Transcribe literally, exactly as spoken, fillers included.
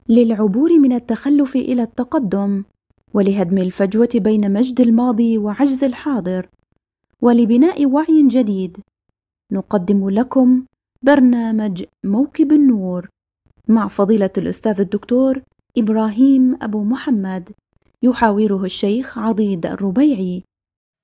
للعبور من التخلف إلى التقدم، ولهدم الفجوة بين مجد الماضي وعجز الحاضر، ولبناء وعي جديد، نقدم لكم برنامج موكب النور مع فضيلة الأستاذ الدكتور إبراهيم أبو محمد، يحاوره الشيخ عضيد الربيعي.